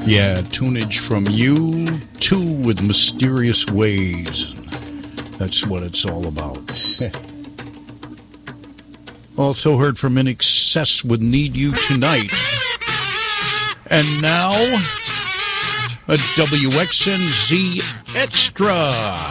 Yeah, tunage from U2 with Mysterious Ways. That's what it's all about. Also heard from In Excess with Need You Tonight. And now, a WXNZ Extra.